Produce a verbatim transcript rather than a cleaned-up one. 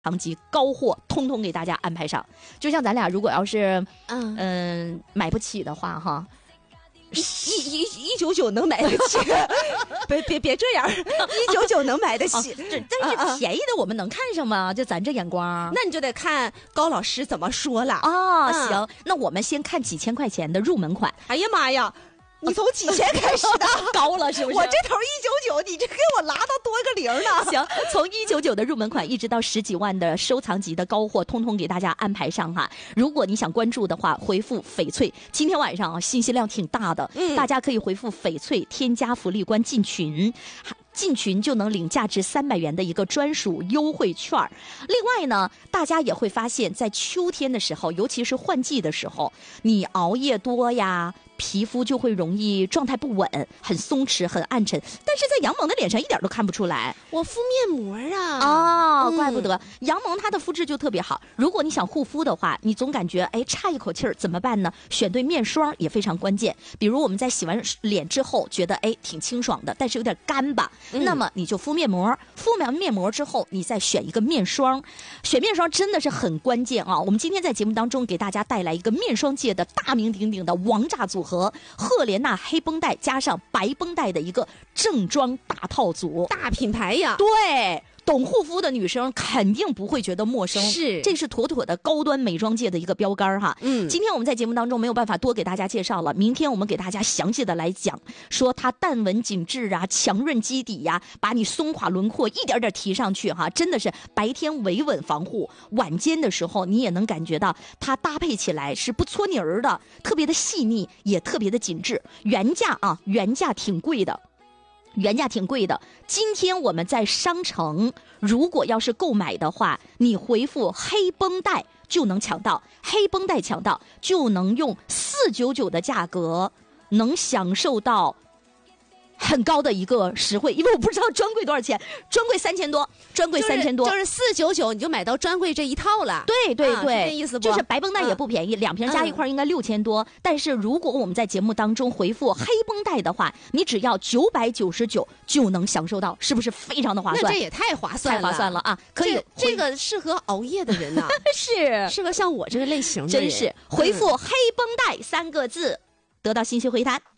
长级高货通通给大家安排上。就像咱俩如果要是嗯、呃、买不起的话哈， 一一一九九能买得起，别别别这样，一九九能买得起。 哦、这但是便宜的我们能看上吗？就咱这眼光， 那你就得看高老师怎么说了啊、哦。行，那我们先看几千块钱的入门款。 哎呀妈呀！你从几千开始的高了是不是？ 我这头一九九，你这给我拉到多个零呢？ 行，从一九九的入门款一直到十几万的收藏级的高货，通通给大家安排上哈。如果你想关注的话，回复翡翠。今天晚上啊，信息量挺大的，嗯，大家可以回复翡翠，添加福利关进群。进群就能领价值三百元的一个专属优惠券。另外呢，大家也会发现，在秋天的时候，尤其是换季的时候，你熬夜多呀，皮肤就会容易状态不稳，很松弛，很暗沉。但是在杨萌的脸上一点都看不出来， 我敷面膜啊。 哦，嗯、怪不得杨萌她的肤质就特别好。如果你想护肤的话，你总感觉哎差一口气儿，怎么办呢？选对面霜也非常关键。比如我们在洗完脸之后，觉得哎挺清爽的，但是有点干吧。嗯、那么你就敷面膜，敷完面膜之后，你再选一个面霜。选面霜真的是很关键啊！我们今天在节目当中给大家带来一个面霜界的大名鼎鼎的王炸组合——赫莲娜黑绷带加上白绷带的一个正装大套组， 大品牌呀！ 对。懂护肤的女生肯定不会觉得陌生， 是， 这是妥妥的高端美妆界的一个标杆哈。嗯，今天我们在节目当中没有办法多给大家介绍了，明天我们给大家详细的来讲，说它淡纹紧致啊，强润基底呀、啊，把你松垮轮廓一点点提上去哈，真的是白天维稳防护，晚间的时候你也能感觉到它搭配起来是不搓泥儿的，特别的细腻，也特别的紧致。原价啊，原价挺贵的。原价挺贵的，今天我们在商城，如果要是购买的话，你回复黑绷带就能抢到，黑绷带抢到就能用四九九的价格，能享受到很高的一个实惠，因为我不知道专柜多少钱，专柜三千多，专柜三千多， 就是四九九你就买到专柜这一套了。 对对对， 啊、这意思不？ 就是白绷带也不便宜，嗯、两瓶加一块应该六千多。嗯、但是如果我们在节目当中回复黑绷带的话，你只要九百九十九就能享受到，是不是非常的划算？ 那这也太划算了， 太划算了啊！可以， 这, 这个适合熬夜的人呐、啊， 是适合像我这个类型的人， 真是回复黑绷带三个字，得到信息回弹。